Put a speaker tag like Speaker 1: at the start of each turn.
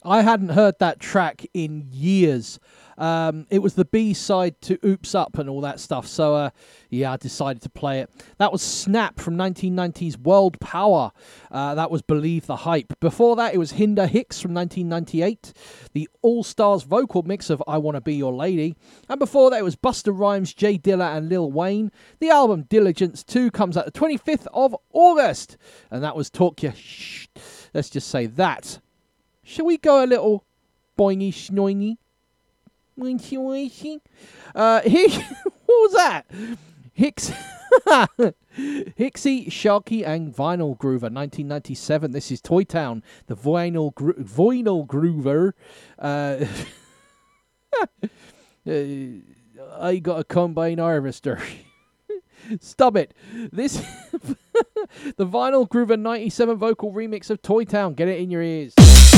Speaker 1: I hadn't heard that track in years. It was the B-side to Oops Up and all that stuff. So, yeah, I decided to play it. That was Snap from 1990's World Power. That was Believe the Hype. Before that, it was Hinder Hicks from 1998. The All-Stars vocal mix of I Wanna Be Your Lady. And before that, it was Busta Rhymes, Jay Dilla and Lil Wayne. The album Diligence 2 comes out the 25th of August. And that was Talk Your Shh. Let's just say that. Shall we go a little boingy schnoingy? What was that? Hixie, Sharky and Vinyl Groover, 1997. This is Toy Town, the Vinyl Groover. I got a combine harvester. Stop it. This the Vinyl Groover 97 vocal remix of Toy Town. Get it in your ears.